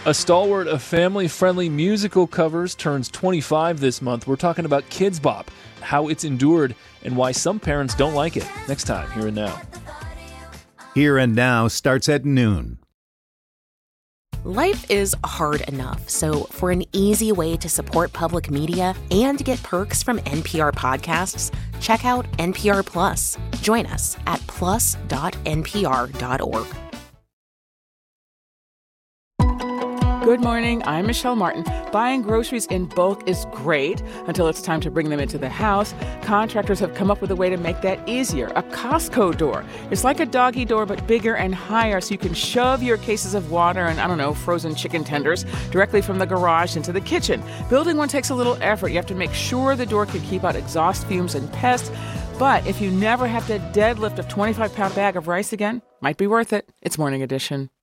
A stalwart of family-friendly musical covers turns 25 this month. We're talking about Kidz Bop, how it's endured, and why some parents don't like it. Next time, Here and Now. Here and Now starts at noon. Life is hard enough, so for an easy way to support public media and get perks from NPR podcasts, check out NPR Plus. Join us at plus.npr.org. Good morning, I'm Michelle Martin. Buying groceries in bulk is great until it's time to bring them into the house. Contractors have come up with a way to make that easier, a Costco door. It's like a doggy door, but bigger and higher, so you can shove your cases of water and, frozen chicken tenders directly from the garage into the kitchen. Building one takes a little effort. You have to make sure the door can keep out exhaust fumes and pests. But if you never have to deadlift a 25-pound bag of rice again, might be worth it. It's Morning Edition.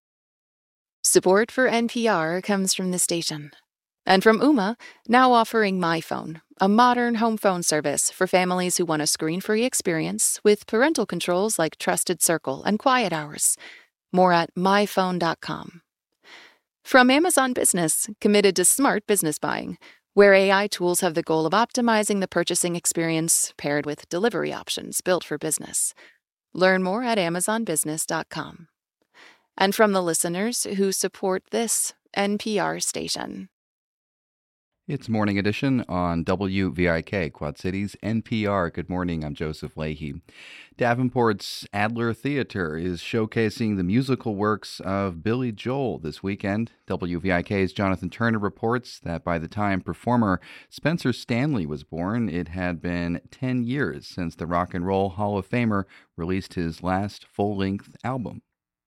Support for NPR comes from the station. And from Ooma, now offering MyPhone, a modern home phone service for families who want a screen-free experience with parental controls like Trusted Circle and Quiet Hours. More at myphone.com. From Amazon Business, committed to smart business buying, where AI tools have the goal of optimizing the purchasing experience paired with delivery options built for business. Learn more at amazonbusiness.com. And from the listeners who support this NPR station. It's Morning Edition on WVIK, Quad Cities, NPR. Good morning, I'm Joseph Leahy. Davenport's Adler Theater is showcasing the musical works of Billy Joel this weekend. WVIK's Jonathan Turner reports that by the time performer Spencer Stanley was born, it had been 10 years since the Rock and Roll Hall of Famer released his last full-length album.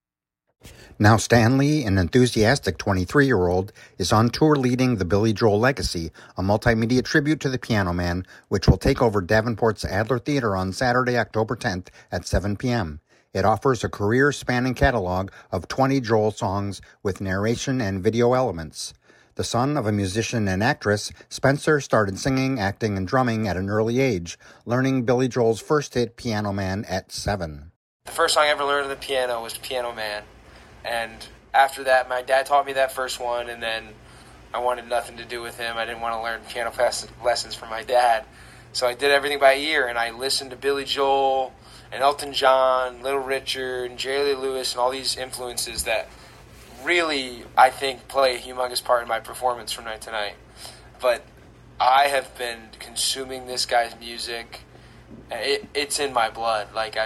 Now Stanley, an enthusiastic 23-year-old, is on tour leading the Billy Joel Legacy, a multimedia tribute to the Piano Man, which will take over Davenport's Adler Theater on Saturday, October 10th at 7 p.m. It offers a career-spanning catalog of 20 Joel songs with narration and video elements. The son of a musician and actress, Spencer started singing, acting, and drumming at an early age, learning Billy Joel's first hit, Piano Man, at 7. The first song I ever learned on the piano was Piano Man. And after that, my dad taught me that first one, and then I wanted nothing to do with him. I didn't want to learn piano lessons from my dad. So I did everything by ear, and I listened to Billy Joel and Elton John, Little Richard, and Jerry Lee Lewis, and all these influences that really, I think, play a humongous part in my performance from night to night. But I have been consuming this guy's music. It's in my blood.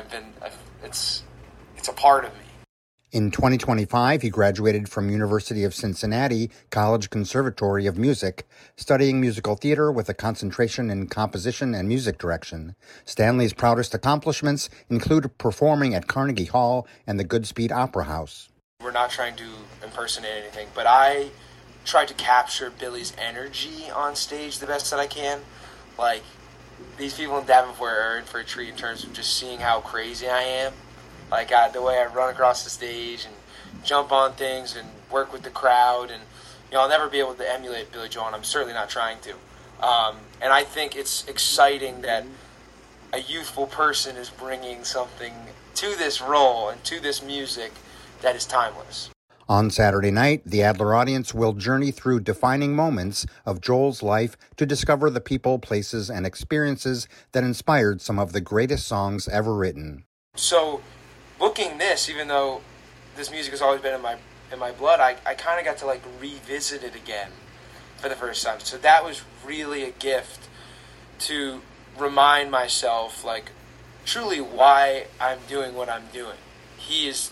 It's a part of me. In 2025, he graduated from University of Cincinnati College Conservatory of Music, studying musical theater with a concentration in composition and music direction. Stanley's proudest accomplishments include performing at Carnegie Hall and the Goodspeed Opera House. We're not trying to impersonate anything, but I try to capture Billy's energy on stage the best that I can. Like, these people in Davenport are in for a treat in terms of just seeing how crazy I am. Like the way I run across the stage and jump on things and work with the crowd. And, I'll never be able to emulate Billy Joel, and I'm certainly not trying to. And I think it's exciting that a youthful person is bringing something to this role and to this music that is timeless. On Saturday night, the Adler audience will journey through defining moments of Joel's life to discover the people, places, and experiences that inspired some of the greatest songs ever written. So, booking this, even though this music has always been in my blood, I kind of got to revisit it again for the first time. So that was really a gift to remind myself truly why I'm doing what I'm doing. He is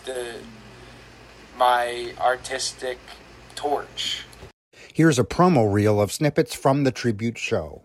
my artistic torch. Here's a promo reel of snippets from the tribute show.